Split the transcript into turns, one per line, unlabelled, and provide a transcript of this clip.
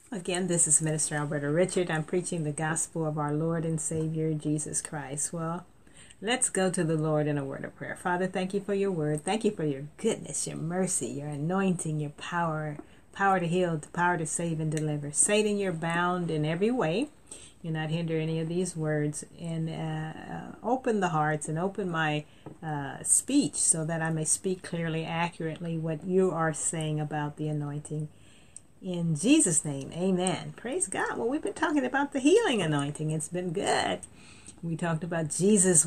Again, this is Minister Alberta Richard. I'm preaching the gospel of our Lord and Savior, Jesus Christ. Well, let's go to the Lord in a word of prayer. Father, thank you for your word. Thank you for your goodness, your mercy, your anointing, your power to heal, the power to save and deliver. Satan, you're bound in every way. You're not hinder any of these words. And open the hearts and open my speech so that I may speak clearly, accurately what you are saying about the anointing. In Jesus' name, amen. Praise God. Well, we've been talking about the healing anointing. It's been good. We talked about Jesus